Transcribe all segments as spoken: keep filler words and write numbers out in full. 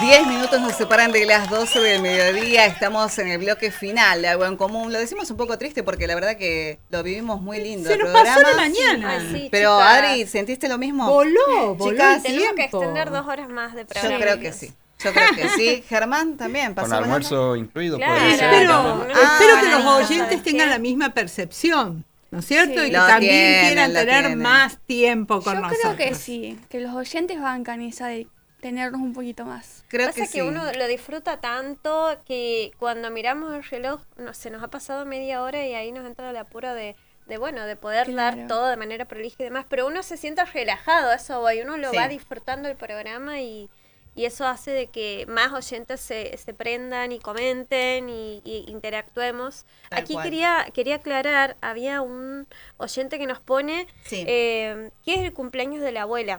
Diez minutos nos separan de las doce del mediodía. Estamos en el bloque final de Agua en Común. Lo decimos un poco triste porque la verdad que lo vivimos muy lindo. Se el nos programa. pasó la mañana. Ay, sí, Pero chicas. Adri, ¿sentiste lo mismo? Voló, voló Chicas, el Tenemos que tiempo. extender dos horas más de Yo programa. creo que sí. Yo creo que sí. Germán también pasó Con volando. almuerzo incluido. Claro. puede ser. Espero, Ah, espero que bueno, los oyentes ¿sabes tengan qué? la misma percepción, ¿no es cierto? Sí. Y que Lo también tienen, quieran lo tener tienen. más tiempo con Yo nosotros. creo que sí, que los oyentes bancan esa de tenernos un poquito más. Creo Pasa que que, sí. uno lo disfruta tanto que cuando miramos el reloj no, se nos ha pasado media hora y ahí nos entra el apuro de, de bueno, de poder Claro. dar todo de manera prolija y demás, pero uno se siente relajado, eso voy, uno lo Sí. va disfrutando el programa y, y eso hace de que más oyentes se, se prendan y comenten y, y interactuemos. Tal Aquí cual. quería quería aclarar, había un oyente que nos pone Sí. eh, ¿qué es el cumpleaños de la abuela?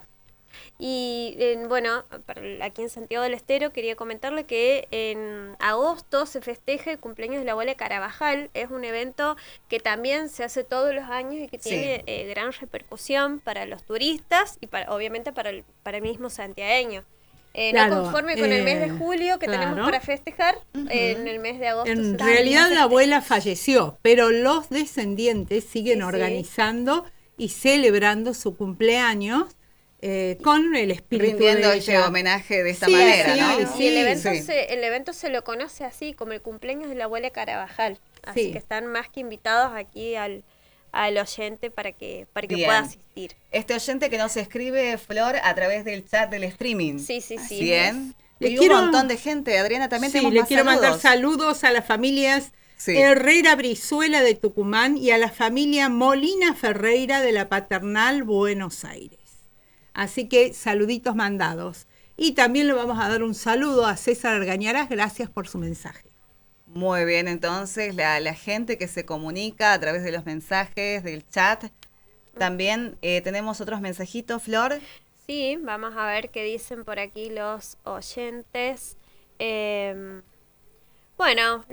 Y eh, bueno, para- aquí en Santiago del Estero quería comentarle que en agosto se festeja el cumpleaños de la abuela Carabajal. Es un evento que también se hace todos los años y que Sí. tiene eh, gran repercusión para los turistas y para, obviamente para el, para el mismo santiagueño. Eh, Claro, no conforme con el mes de eh, julio que tenemos claro. para festejar, Ujú. eh, en el mes de agosto. En se realidad también la abuela falleció, pero los descendientes siguen Sí, sí. organizando y celebrando su cumpleaños eh, con el espíritu Rindiendo de este ella. sí, de esta Sí, manera, sí, ¿no? Y el evento, Sí. se, el evento se lo conoce así, como el cumpleaños de la abuela Carabajal. Así Sí. que están más que invitados aquí al, al oyente para que, para que Bien. pueda asistir. Este oyente que nos escribe, Flor, a través del chat del streaming. Sí, sí, sí. Bien. Le Y quiero- un montón de gente. Adriana, también Sí, tenemos le más quiero saludos. mandar saludos a las familias Sí. Herrera Brizuela de Tucumán y a la familia Molina Ferreira de la Paternal Buenos Aires. Así que saluditos mandados. Y también le vamos a dar un saludo a César Argañarás, gracias por su mensaje. Muy bien, entonces la, la gente que se comunica a través de los mensajes, del chat. También eh, tenemos otros mensajitos, Flor. Sí, vamos a ver qué dicen por aquí los oyentes. Eh, bueno,